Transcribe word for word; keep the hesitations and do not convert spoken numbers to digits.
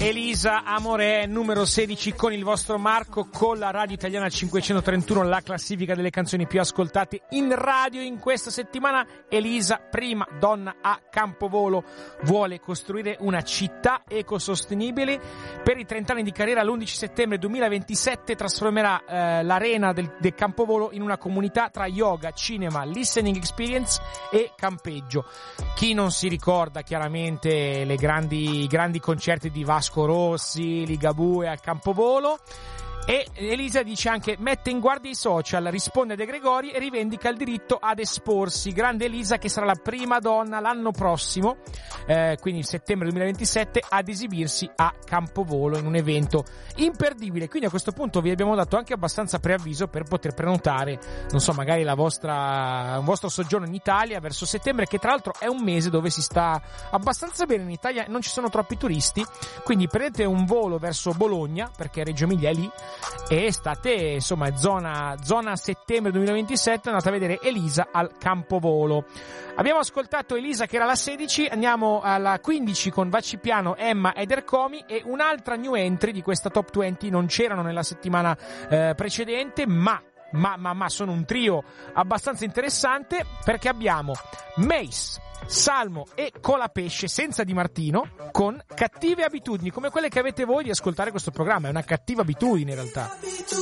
Elisa Amore, numero sedici con il vostro Marco, con la radio italiana cinquecentotrentuno, la classifica delle canzoni più ascoltate in radio in questa settimana. Elisa, prima donna a Campovolo, vuole costruire una città ecosostenibile. Per i trenta anni di carriera, l'undici settembre duemilaventisette trasformerà eh, l'arena del, del Campovolo in una comunità tra yoga, cinema, listening experience e campeggio. Chi non si ricorda chiaramente le grandi, i grandi concerti di Vasco Rossi, Ligabue al Campovolo. E Elisa dice anche: mette in guardia i social, risponde a De Gregori e rivendica il diritto ad esporsi. Grande Elisa, che sarà la prima donna l'anno prossimo, eh, quindi il settembre duemilaventisette, ad esibirsi a Campovolo in un evento imperdibile. Quindi a questo punto vi abbiamo dato anche abbastanza preavviso per poter prenotare, non so, magari la vostra, un vostro soggiorno in Italia verso settembre, che tra l'altro è un mese dove si sta abbastanza bene in Italia, non ci sono troppi turisti, quindi prendete un volo verso Bologna, perché Reggio Emilia è lì, e state, insomma, zona, zona settembre duemilaventisette, andate a vedere Elisa al Campovolo. Abbiamo ascoltato Elisa, che era la sedici, andiamo alla quindici con Vacci Piano, Emma ed Ercomi, e un'altra new entry di questa top venti, non c'erano nella settimana eh, precedente, ma ma ma ma sono un trio abbastanza interessante, perché abbiamo Mace, Salmo e Colapesce, senza Di Martino, con Cattive Abitudini, come quelle che avete voi di ascoltare questo programma. È una cattiva abitudine in realtà.